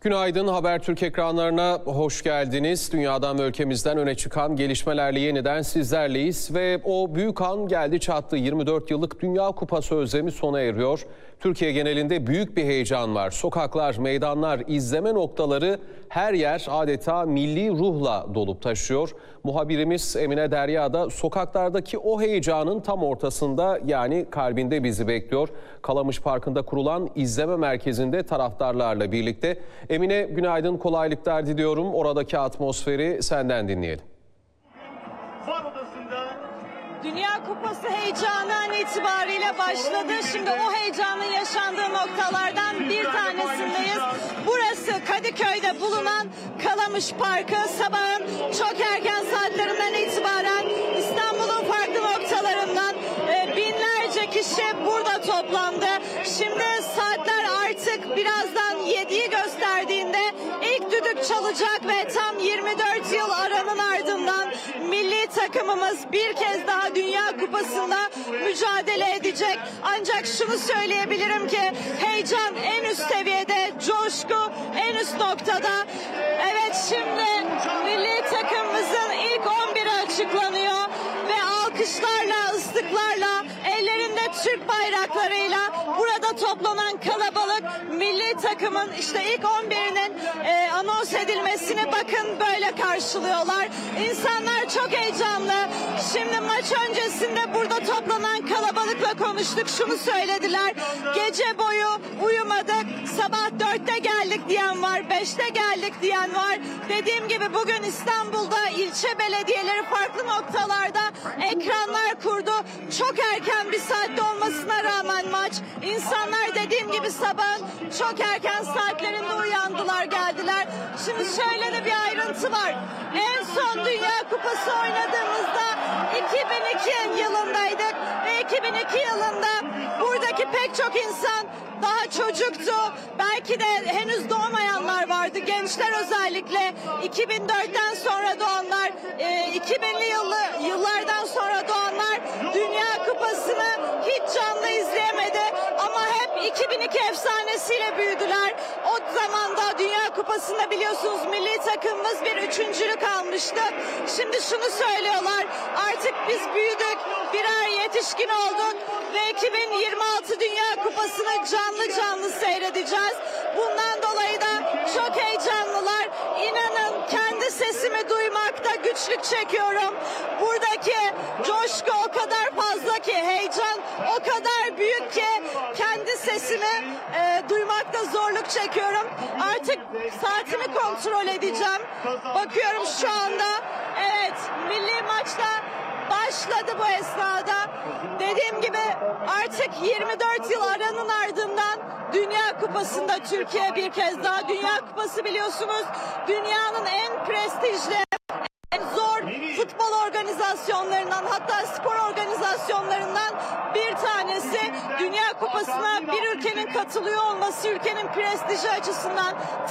Günaydın, Habertürk ekranlarına hoş geldiniz. Dünyadan ve ülkemizden öne çıkan gelişmelerle yeniden sizlerleyiz ve o büyük an geldi çattı. 24 yıllık Dünya Kupası özlemi sona eriyor. Türkiye genelinde büyük bir heyecan var. Sokaklar, meydanlar, izleme noktaları, her yer adeta milli ruhla dolup taşıyor. Muhabirimiz Emine Derya da sokaklardaki o heyecanın tam ortasında, yani kalbinde bizi bekliyor. Kalamış Parkı'nda kurulan izleme merkezinde taraftarlarla birlikte. Emine, günaydın, kolaylıklar diliyorum. Oradaki atmosferi senden dinleyelim. Dünya Kupası heyecanı an itibariyle başladı. Şimdi o heyecanın yaşandığı noktalardan bir tanesindeyiz. Burası Kadıköy'de bulunan Kalamış Parkı. Sabahın çok erken saatlerinden itibaren İstanbul'un farklı noktalarından binlerce kişi burada toplandı. Şimdi saatler artık birazdan 7'yi gösterdiğinde ilk düdük çalacak ve tam 24 yıl aranın ardından milli takımımız bir kez daha Dünya Kupası'nda mücadele edecek. Ancak şunu söyleyebilirim ki heyecan en üst seviyede, coşku en üst noktada. Evet, şimdi milli takımımızın ilk 11'i açıklanıyor ve alkışlarla, ıslıklarla, ellerinde Türk bayraklarıyla burada toplanan kalabalık milli takımın işte ilk 11'inin anons edilmesini bakın böyle karşılıyorlar. İnsanlar çok heyecanlı. Şimdi maç öncesinde burada toplanan kalabalıkla konuştuk. Şunu söylediler: gece boyu uyumadık, sabah 4'te geldik diyen var, 5'te geldik diyen var. Dediğim gibi bugün İstanbul'da ilçe belediyeleri farklı noktalarda ekranlar kurdu. Çok erken bir saatte olmasına rağmen maç, insanlar dediğim gibi sabahın çok erken saatlerinde uyandılar, geldiler. Şimdi şöyle de bir ayrıntı var. En son Dünya Kupası oynadığımızda 2002 yılındaydık ve 2002 yılında buradaki pek çok insan daha çocuktu. Belki de henüz doğmayanlar vardı. Gençler özellikle 2004'ten sonra doğanlar, 2000'li yıllardan sonra doğanlar Dünya Kupası'nı hiç canlı izleyemedi ama hep 2002 efsanesiyle büyüdüler. O zaman da Dünya Kupası'nda biliyorsunuz milli takımımız bir üçüncülük almıştı. Şimdi şunu söylüyorlar: artık biz büyüdük, birer yetişkin olduk ve 2026 Dünya Kupası'nı canlı seyredeceğiz. Bundan dolayı da çok heyecanlılar. İnanın kendi sesimi duymakta güçlük çekiyorum. Buradaki coşku o kadar fazla ki, heyecan o kadar büyük ki kendi sesimi duymakta zorluk çekiyorum. Artık saatimi kontrol edeceğim. Bakıyorum şu anda. Evet, milli maçta başladı bu esnada. Dediğim gibi artık 24 yıl aranın ardından Dünya Kupası'nda Türkiye bir kez daha. Dünya Kupası biliyorsunuz dünyanın en prestijli, en zor futbol organizasyonlarından, hatta spor organizasyonlarından bir tanesi. Dünya Kupası'na bir ülkenin katılıyor olması ülkenin prestiji açısından